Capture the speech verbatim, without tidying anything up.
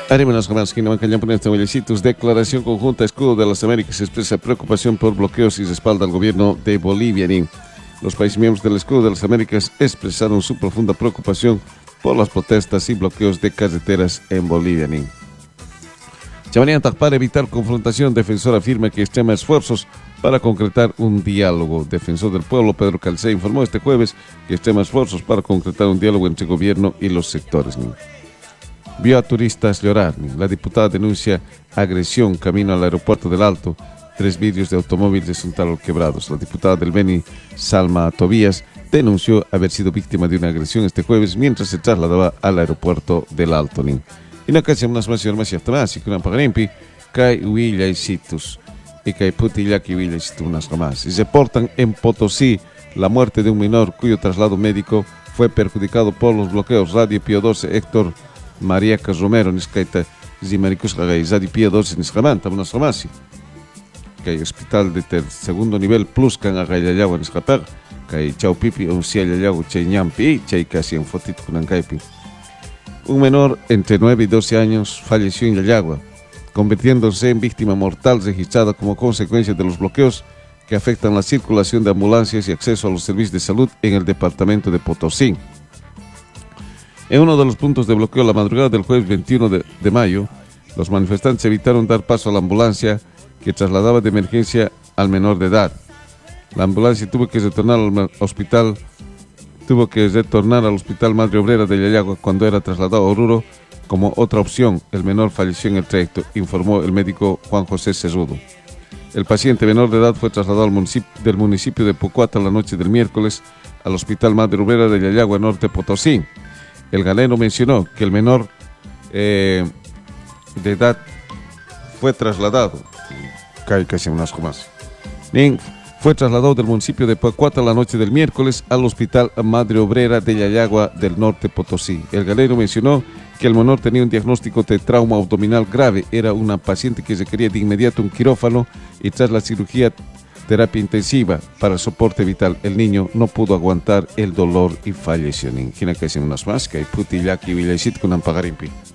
Haremos más que no van a poner este declaración conjunta Escudo de las Américas expresa preocupación por bloqueos y respalda al gobierno de Bolivia. Los países miembros del Escudo de las Américas expresaron su profunda preocupación por las protestas y bloqueos de carreteras en Bolivia. Chamarían para evitar confrontación, defensor afirma que extrema esfuerzos para concretar un diálogo. Defensor del pueblo Pedro Calcé informó este jueves que extrema esfuerzos para concretar un diálogo entre gobierno y los sectores. Vio a turistas llorar. La diputada denuncia agresión camino al aeropuerto del Alto. Tres vidrios de automóviles resultaron quebrados. La diputada del Beni, Salma Tobías, denunció haber sido víctima de una agresión este jueves mientras se trasladaba al aeropuerto del Alto. Y no casi unas más y más y hasta más y que una pagarimpi cae huilla y situs y cae putilla que huilla y situs unas más. Y se portan en Potosí la muerte de un menor cuyo traslado médico fue perjudicado por los bloqueos. Radio Pío doce Héctor María Romero Niscaita Zimaricus Gagay Pío doce Niscamanta unas más que hay hospital de ter segundo nivel plus can agayayagua Niscapag que hay Chaupipi un ciayayago Cheñampi chay casi en fotito con Ancaipi. Un menor entre nueve y doce años falleció en Yayagua, convirtiéndose en víctima mortal registrada como consecuencia de los bloqueos que afectan la circulación de ambulancias y acceso a los servicios de salud en el departamento de Potosí. En uno de los puntos de bloqueo la madrugada del jueves veintiuno de, de mayo, los manifestantes evitaron dar paso a la ambulancia que trasladaba de emergencia al menor de edad. La ambulancia tuvo que retornar al hospital tuvo que retornar al Hospital Madre Obrera de Yayagua cuando era trasladado a Oruro como otra opción. El menor falleció en el trayecto, informó el médico Juan José Cerrudo. El paciente menor de edad fue trasladado al municipio, del municipio de Pocuata la noche del miércoles al Hospital Madre Obrera de Yayagua, Norte Potosí. El galeno mencionó que el menor eh, de edad fue trasladado. Cae casi unas más. Bien, fue trasladado del municipio de Pocuata la noche del miércoles al Hospital Madre Obrera de Yayagua del Norte Potosí. El galeno mencionó que el menor tenía un diagnóstico de trauma abdominal grave. Era una paciente que requería de inmediato un quirófano y tras la cirugía terapia intensiva para soporte vital. El niño no pudo aguantar el dolor y falleció. Imagina que hacen unas más que hay putillaki y villecito con ampagarimpi.